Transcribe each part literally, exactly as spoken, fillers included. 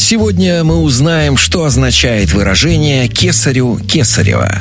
Сегодня мы узнаем, что означает выражение «кесарю кесарева».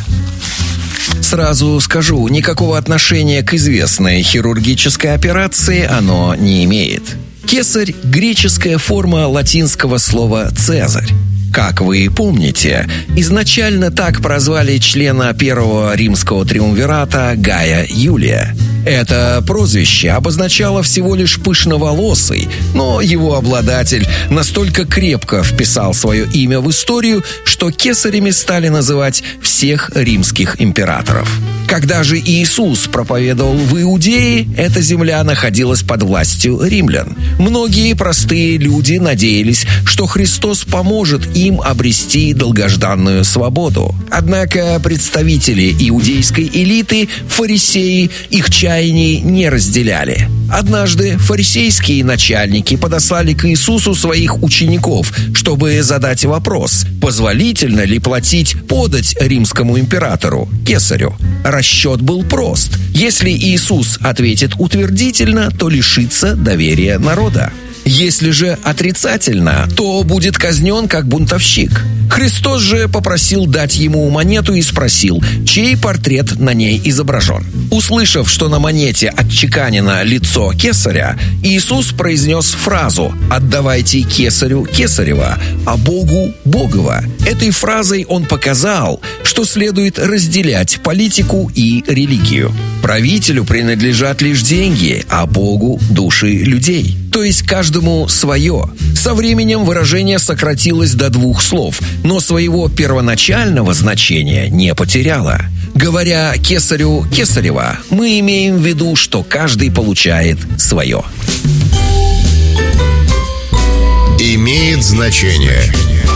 Сразу скажу, никакого отношения к известной хирургической операции оно не имеет. Кесарь – греческая форма латинского слова «цезарь». Как вы помните, изначально так прозвали члена первого римского триумвирата Гая Юлия. Это прозвище обозначало всего лишь пышноволосый, но его обладатель настолько крепко вписал свое имя в историю, что кесарями стали называть всех римских императоров. Когда же Иисус проповедовал в Иудее, эта земля находилась под властью римлян. Многие простые люди надеялись, что Христос поможет им обрести долгожданную свободу. Однако представители иудейской элиты, фарисеи, их чаяний не разделяли. Однажды фарисейские начальники подослали к Иисусу своих учеников, чтобы задать вопрос, позволительно ли платить подать римскому императору, кесарю. Расчет был прост. Если Иисус ответит утвердительно, то лишится доверия народа. Если же отрицательно, то будет казнен как бунтовщик. Христос же попросил дать ему монету и спросил, чей портрет на ней изображен. Услышав, что на монете отчеканено лицо кесаря, Иисус произнес фразу «Отдавайте кесарю кесарева, а Богу Богова». Этой фразой он показал, что следует разделять политику и религию. Правителю принадлежат лишь деньги, а Богу – души людей. То есть каждому свое. Со временем выражение сократилось до двух слов, но своего первоначального значения не потеряло. Говоря «кесарю кесарева», мы имеем в виду, что каждый получает свое. Имеет значение.